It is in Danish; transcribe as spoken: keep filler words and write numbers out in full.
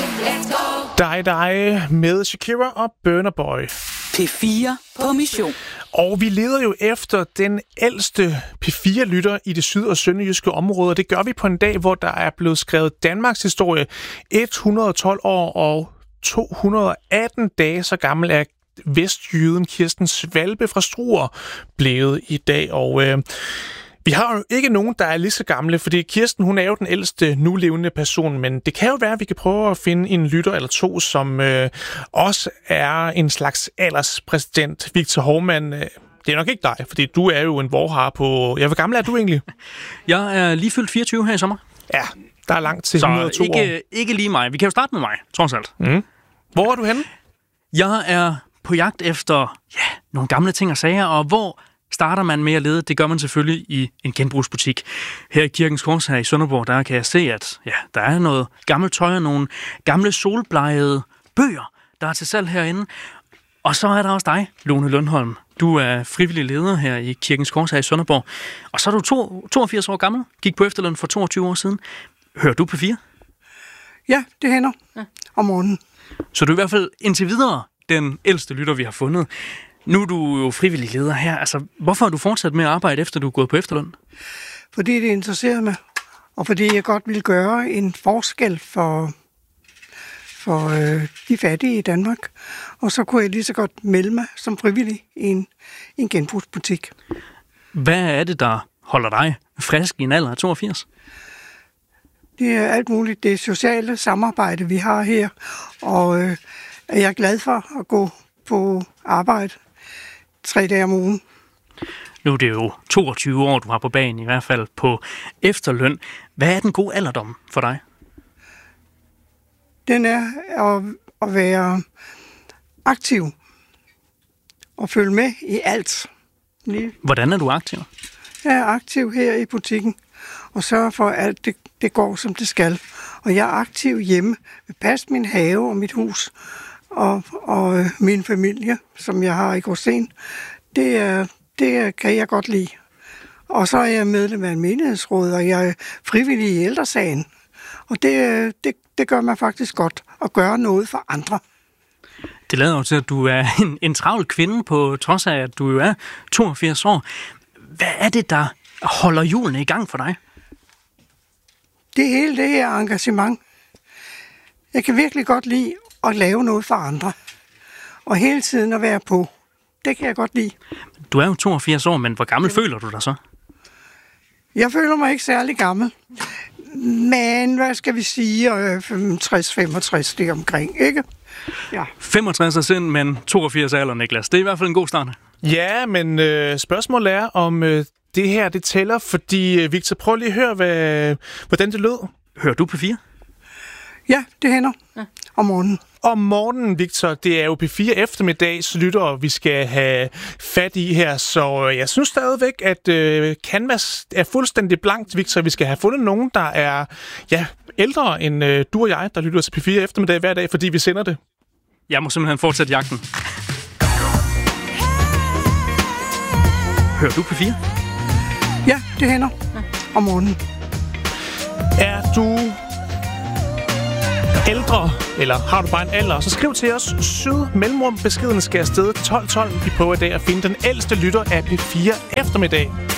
Dig, dig med Shakira og Burna Boy. P fire på mission. Og vi leder jo efter den ældste P fire-lytter i det syd- og sønderjyske område. Det gør vi på en dag, hvor der er blevet skrevet Danmarks historie. et hundrede og tolv år og to hundrede og atten dage så gammel er vestjyden Kirsten Svalbe fra Struer blevet i dag. Og øh, vi har jo ikke nogen, der er lige så gamle, fordi Kirsten, hun er jo den ældste nulevende person, men det kan jo være, at vi kan prøve at finde en lytter eller to, som øh, også er en slags alderspræsident. Victor Hovmand, øh, det er nok ikke dig, fordi du er jo en vorhar på... Ja, hvor gammel er du egentlig? Jeg er lige fyldt fireogtyve her i sommer. Ja, der er langt til så hundrede og to ikke, år. ikke lige mig. Vi kan jo starte med mig, trods alt. Mm. Hvor er du henne? Jeg er på jagt efter ja, nogle gamle ting og sager, og hvor starter man med at lede? Det gør man selvfølgelig i en genbrugsbutik. Her i Kirkens Kors her i Sønderborg, der kan jeg se, at ja, der er noget gammelt tøj og nogle gamle solblegede bøger, der er til salg herinde. Og så er der også dig, Lone Lundholm. Du er frivillig leder her i Kirkens Kors her i Sønderborg. Og så er du to, toogfirs år gammel, gik på efterløn for toogtyve år siden. Hører du P fire? Ja, det hænder ja. Om morgenen. Så du er i hvert fald indtil videre den ældste lytter, vi har fundet. Nu er du jo frivillig leder her. Altså, hvorfor har du fortsat med at arbejde, efter du er gået på efterløn? Fordi det interesserer mig, og fordi jeg godt vil gøre en forskel for, for øh, de fattige i Danmark. Og så kunne jeg lige så godt melde mig som frivillig i en, i en genbrugsbutik. Hvad er det, der holder dig frisk i en alder af toogfirs? Det er alt muligt. Det er sociale samarbejde, vi har her, og øh, jeg er glad for at gå på arbejde tre dage om ugen. Nu er det jo toogtyve år, du har på banen, i hvert fald på efterløn. Hvad er den gode alderdom for dig? Den er at, at være aktiv og følge med i alt. Hvordan er du aktiv? Jeg er aktiv her i butikken og sørger for, at alt det, det går, som det skal. Og jeg er aktiv hjemme, vil passe min have og mit hus og, og min familie, som jeg har i Gråsten. Det, er, det kan jeg godt lide. Og så er jeg medlem af en menighedsråd, og jeg er frivillig i ældresagen. Og det, det, det gør mig faktisk godt at gøre noget for andre. Det lader jo til, at du er en, en travl kvinde, på trods af, at du jo er toogfirs år. Hvad er det, der holder hjulene i gang for dig? Det hele det her engagement. Jeg kan virkelig godt lide at lave noget for andre. Og hele tiden at være på. Det kan jeg godt lide. Du er jo toogfirs år, men hvor gammel ja. føler du dig så? Jeg føler mig ikke særlig gammel. Men hvad skal vi sige? femogtres femogtres det omkring, ikke? Ja. femogtres er sind, men toogfirs er alder, Niklas. Det er i hvert fald en god start. Ja, men øh, spørgsmålet er, om øh, det her det tæller, fordi øh, Victor, prøv lige at høre, hvad, hvordan det lød. Hører du P fire? Ja, det hænder. Ja. Om morgenen. Om morgenen, Victor, det er jo P fire eftermiddags lyttere, vi skal have fat i her, så jeg synes stadigvæk, at øh, Canvas er fuldstændig blankt, Victor. Vi skal have fundet nogen, der er ja, ældre end øh, du og jeg, der lytter til P fire eftermiddag hver dag, fordi vi sender det. Jeg må simpelthen fortsætte jagten. Hører du P fire? Ja, det hænder. Ja. Om morgenen. Er du ældre, eller har du bare en alder, så skriv til os. Syd mellemrum beskeden skal afsted tolv tolv. Vi prøver i dag at finde den ældste lytter af P fire eftermiddag.